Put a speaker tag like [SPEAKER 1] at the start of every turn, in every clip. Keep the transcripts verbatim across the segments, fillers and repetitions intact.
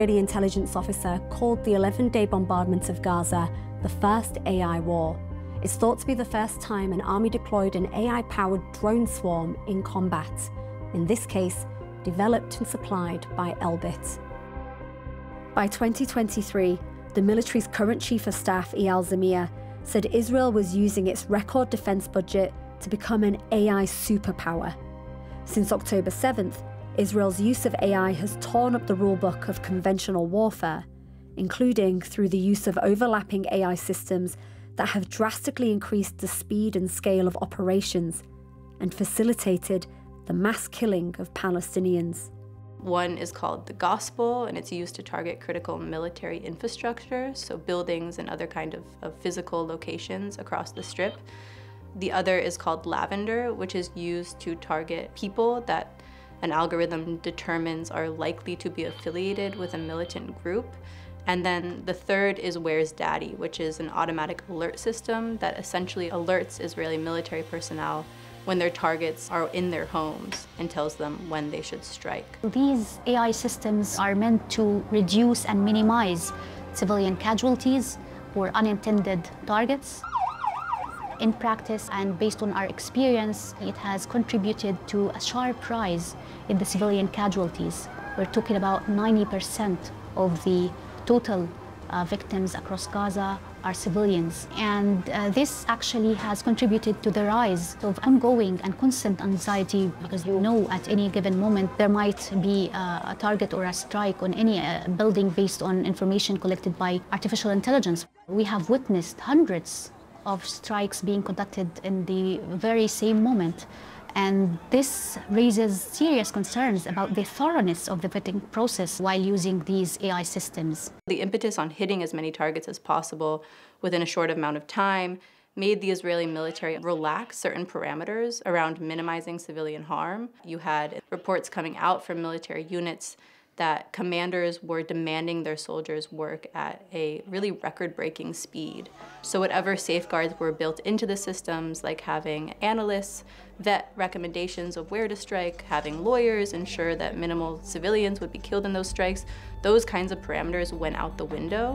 [SPEAKER 1] Israeli intelligence officer called the eleven-day bombardment of Gaza the first A I war. It's thought to be the first time an army deployed an A I-powered drone swarm in combat, in this case, developed and supplied by Elbit. By twenty twenty-three, the military's current chief of staff, Eyal Zamir, said Israel was using its record defense budget to become an A I superpower. Since October seventh, Israel's use of A I has torn up the rulebook of conventional warfare, including through the use of overlapping A I systems that have drastically increased the speed and scale of operations and facilitated the mass killing of Palestinians.
[SPEAKER 2] One is called the Gospel, and it's used to target critical military infrastructure, so buildings and other kind of, of physical locations across the Strip. The other is called Lavender, which is used to target people that an algorithm determines are likely to be affiliated with a militant group. And then the third is Where's Daddy, which is an automatic alert system that essentially alerts Israeli military personnel when their targets are in their homes and tells them when they should strike.
[SPEAKER 3] These A I systems are meant to reduce and minimize civilian casualties or unintended targets. In practice and based on our experience, it has contributed to a sharp rise in the civilian casualties. We're talking about ninety percent of the total uh, victims across Gaza are civilians. And uh, this actually has contributed to the rise of ongoing and constant anxiety, because you know at any given moment there might be uh, a target or a strike on any uh, building based on information collected by artificial intelligence. We have witnessed hundreds of strikes being conducted in the very same moment. And this raises serious concerns about the thoroughness of the vetting process while using these A I systems.
[SPEAKER 2] The impetus on hitting as many targets as possible within a short amount of time made the Israeli military relax certain parameters around minimizing civilian harm. You had reports coming out from military units that commanders were demanding their soldiers work at a really record-breaking speed. So whatever safeguards were built into the systems, like having analysts vet recommendations of where to strike, having lawyers ensure that minimal civilians would be killed in those strikes, those kinds of parameters went out the window.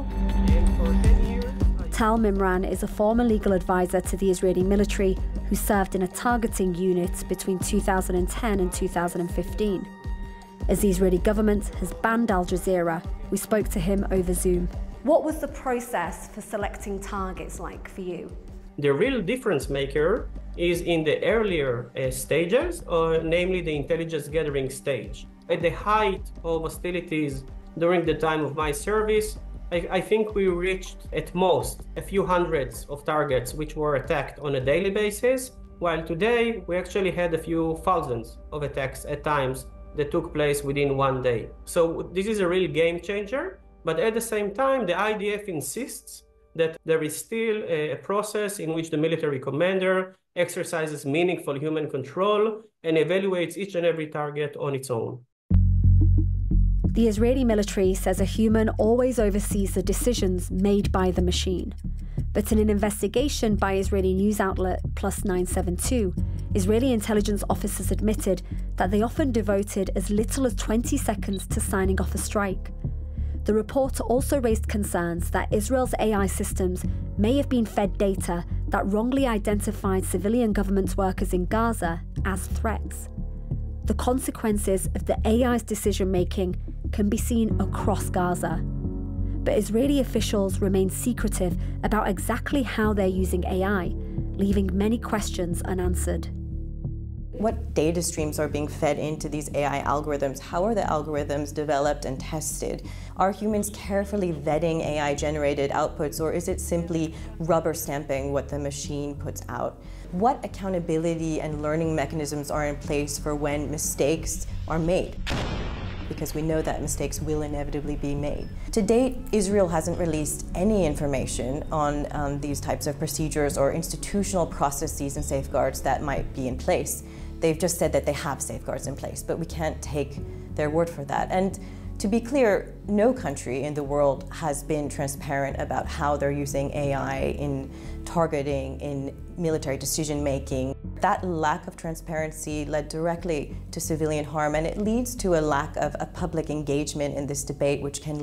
[SPEAKER 1] Tal Mimran is a former legal advisor to the Israeli military who served in a targeting unit between two thousand ten and two thousand fifteen. As the Israeli government has banned Al Jazeera, we spoke to him over Zoom. What was the process for selecting targets like for you?
[SPEAKER 4] The real difference maker is in the earlier uh, stages, or namely the intelligence gathering stage. At the height of hostilities during the time of my service, I, I think we reached at most a few hundreds of targets which were attacked on a daily basis, while today we actually had a few thousands of attacks at times that took place within one day. So this is a real game changer, but at the same time, the I D F insists that there is still a, a process in which the military commander exercises meaningful human control and evaluates each and every target on its own.
[SPEAKER 1] The Israeli military says a human always oversees the decisions made by the machine. But in an investigation by Israeli news outlet Plus nine seven two, Israeli intelligence officers admitted that they often devoted as little as twenty seconds to signing off a strike. The report also raised concerns that Israel's A I systems may have been fed data that wrongly identified civilian government workers in Gaza as threats. The consequences of the A I's decision-making can be seen across Gaza. But Israeli officials remain secretive about exactly how they're using A I, leaving many questions unanswered.
[SPEAKER 5] What data streams are being fed into these A I algorithms? How are the algorithms developed and tested? Are humans carefully vetting A I-generated outputs, or is it simply rubber stamping what the machine puts out? What accountability and learning mechanisms are in place for when mistakes are made? Because we know that mistakes will inevitably be made. To date, Israel hasn't released any information on um, these types of procedures or institutional processes and safeguards that might be in place. They've just said that they have safeguards in place, but we can't take their word for that. And to be clear, no country in the world has been transparent about how they're using A I in targeting, in military decision-making. That lack of transparency led directly to civilian harm, and it leads to a lack of a public engagement in this debate, which can